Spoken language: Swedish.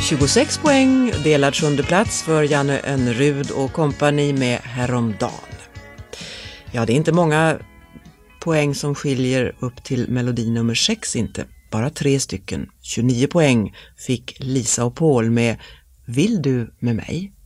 26 poäng, delad 7:e plats för Janne Önrud och kompani med Häromdagen. Ja, det är inte många poäng som skiljer upp till melodi nummer 6 inte. Bara 3 stycken. 29 poäng fick Lisa och Paul med Vill du med mig?